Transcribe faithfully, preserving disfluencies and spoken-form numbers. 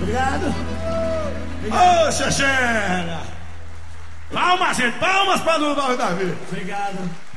Obrigado. Ô, Xexena! Palmas, gente, palmas para o Davi. Obrigado.